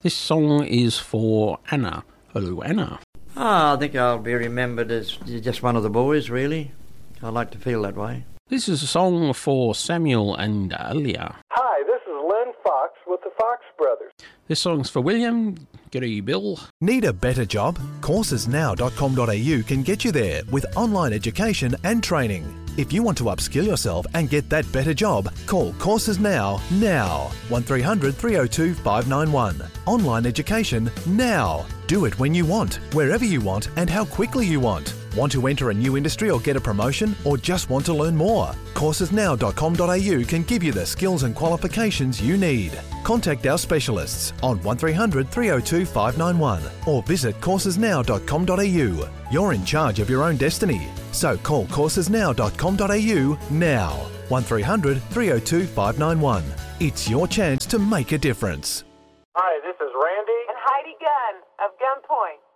This song is for Anna. Hello, Anna. I think I'll be remembered as just one of the boys, really. I like to feel that way. This is a song for Samuel and Alia. Hi, this is Len Fox with the Fox Brothers. This song's for William. G'day, Bill. Need a better job? Coursesnow.com.au can get you there with online education and training. If you want to upskill yourself and get that better job, call Courses Now. 1300 302 591. Online education now. Do it when you want, wherever you want, and how quickly you want. Want to enter a new industry or get a promotion, or just want to learn more? Coursesnow.com.au can give you the skills and qualifications you need. Contact our specialists on 1300 302 591 or visit coursesnow.com.au. You're in charge of your own destiny, so call coursesnow.com.au now. 1300 302 591. It's your chance to make a difference. Hi, this is Randy and Heidi Gunn of Gunpoint.